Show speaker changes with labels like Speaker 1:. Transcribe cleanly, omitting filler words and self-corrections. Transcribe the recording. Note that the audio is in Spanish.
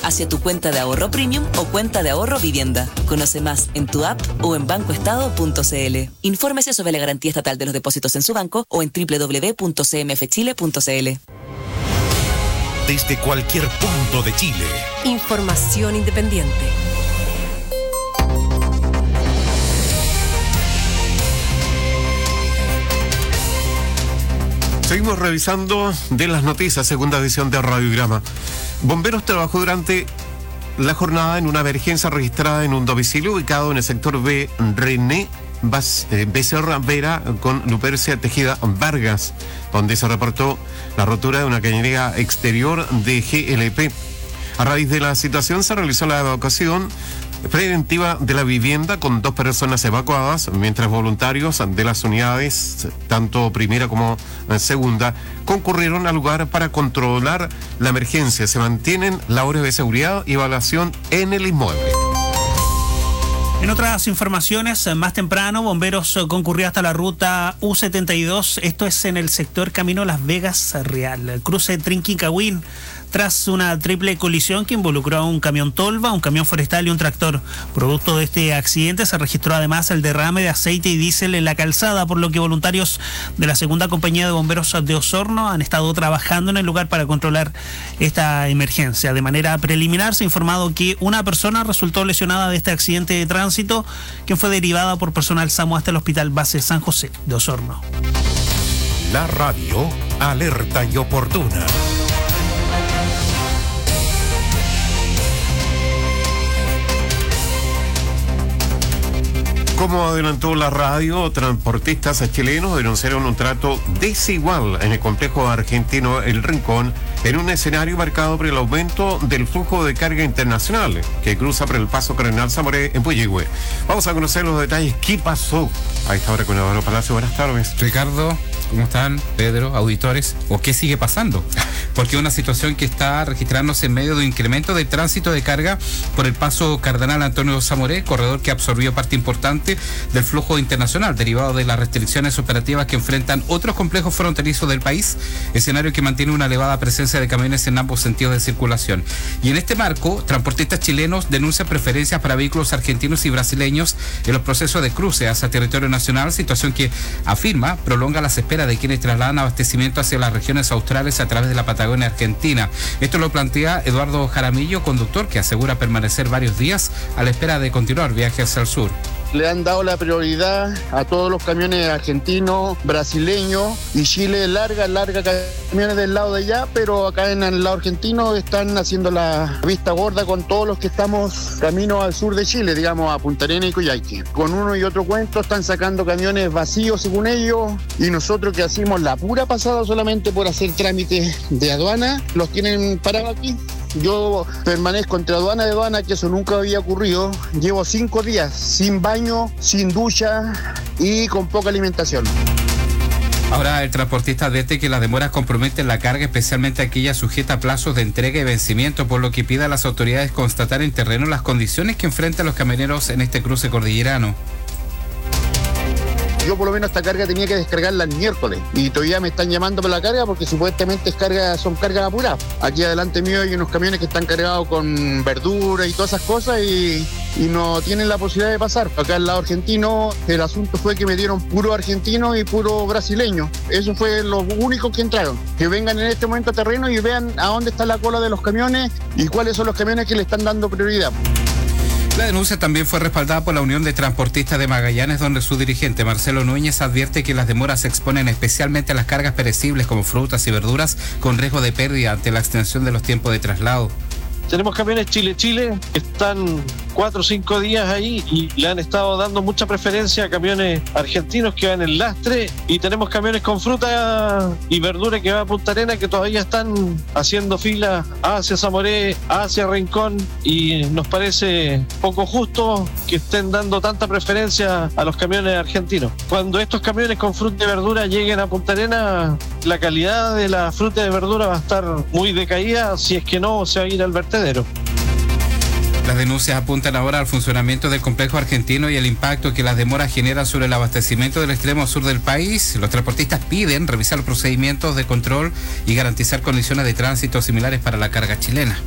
Speaker 1: hacia tu cuenta de ahorro premium o cuenta de ahorro vivienda. Conoce más en tu app o en bancoestado.cl. Infórmese sobre la garantía estatal de los depósitos en su banco o en www.cmfchile.cl.
Speaker 2: Desde cualquier punto de Chile.
Speaker 3: Información independiente.
Speaker 4: Seguimos revisando de las noticias, segunda edición de Radiograma. Bomberos trabajó durante la jornada en una emergencia registrada en un domicilio ubicado en el sector B. René Becerra Vera con Lupercia Tejida Vargas, donde se reportó la rotura de una cañería exterior de GLP. A raíz de la situación se realizó la evacuación preventiva de la vivienda con 2 personas evacuadas, mientras voluntarios de las unidades, tanto primera como segunda, concurrieron al lugar para controlar la emergencia. Se mantienen labores de seguridad y evaluación en el inmueble.
Speaker 5: En otras informaciones, más temprano, bomberos concurrió hasta la ruta U72, esto es en el sector Camino Las Vegas Real, cruce Trinquicahuín, tras una triple colisión que involucró a un camión tolva, un camión forestal y un tractor. Producto de este accidente se registró además el derrame de aceite y diésel en la calzada, por lo que voluntarios de la segunda compañía de bomberos de Osorno han estado trabajando en el lugar para controlar esta emergencia. De manera preliminar se ha informado que una persona resultó lesionada de este accidente de tránsito, que fue derivada por personal SAMU hasta el Hospital Base San José de Osorno.
Speaker 2: La radio alerta y oportuna.
Speaker 4: Como adelantó la radio, transportistas chilenos denunciaron un trato desigual en el complejo argentino El Rincón, en un escenario marcado por el aumento del flujo de carga internacional que cruza por el paso Cardenal Zamoré en Puyehue. Vamos a conocer los detalles. ¿Qué pasó a esta hora con Eduardo Palacio? Buenas tardes.
Speaker 6: Ricardo, ¿cómo están? Pedro, auditores. ¿O qué sigue pasando? Porque es una situación que está registrándose en medio de un incremento de tránsito de carga por el paso Cardenal Antonio Zamoré, corredor que absorbió parte importante del flujo internacional derivado de las restricciones operativas que enfrentan otros complejos fronterizos del país, escenario que mantiene una elevada presencia de camiones en ambos sentidos de circulación. Y en este marco, transportistas chilenos denuncian preferencias para vehículos argentinos y brasileños en los procesos de cruce hacia territorio nacional, situación que afirma prolonga las esperas de quienes trasladan abastecimiento hacia las regiones australes a través de la Patagonia Argentina. Esto lo plantea Eduardo Jaramillo, conductor que asegura permanecer varios días a la espera de continuar viaje hacia el sur.
Speaker 7: Le han dado la prioridad a todos los camiones argentinos, brasileños y Chile, larga camiones del lado de allá, pero acá en el lado argentino están haciendo la vista gorda con todos los que estamos camino al sur de Chile, digamos a Punta Arenas y Coyhaique. Con uno y otro cuento están sacando camiones vacíos según ellos, y nosotros que hacemos la pura pasada solamente por hacer trámites de aduana, los tienen parados aquí. Yo permanezco entre aduana y aduana, que eso nunca había ocurrido. Llevo 5 días sin baño, sin ducha y con poca alimentación.
Speaker 6: Ahora el transportista advierte que las demoras comprometen la carga, especialmente aquella sujeta a plazos de entrega y vencimiento, por lo que pide a las autoridades constatar en terreno las condiciones que enfrentan los camioneros en este cruce cordillerano.
Speaker 7: Yo por lo menos esta carga tenía que descargarla el miércoles y todavía me están llamando por la carga porque supuestamente son cargas apuradas. Aquí adelante mío hay unos camiones que están cargados con verdura y todas esas cosas y no tienen la posibilidad de pasar. Acá al lado argentino el asunto fue que me dieron puro argentino y puro brasileño. Eso fue lo único que entraron. Que vengan en este momento a terreno y vean a dónde está la cola de los camiones y cuáles son los camiones que le están dando prioridad.
Speaker 6: La denuncia también fue respaldada por la Unión de Transportistas de Magallanes, donde su dirigente Marcelo Núñez advierte que las demoras se exponen especialmente a las cargas perecibles como frutas y verduras, con riesgo de pérdida ante la extensión de los tiempos de traslado.
Speaker 8: Tenemos camiones Chile que están 4 o 5 días ahí y le han estado dando mucha preferencia a camiones argentinos que van en lastre, y tenemos camiones con fruta y verdura que van a Punta Arenas que todavía están haciendo fila hacia Zamoré, hacia Rincón, y nos parece poco justo que estén dando tanta preferencia a los camiones argentinos. Cuando estos camiones con fruta y verdura lleguen a Punta Arenas, la calidad de la fruta y verdura va a estar muy decaída, si es que no se va a ir al vertedero.
Speaker 6: Las denuncias apuntan ahora al funcionamiento del complejo argentino y el impacto que las demoras generan sobre el abastecimiento del extremo sur del país. Los transportistas piden revisar los procedimientos de control y garantizar condiciones de tránsito similares para la carga chilena.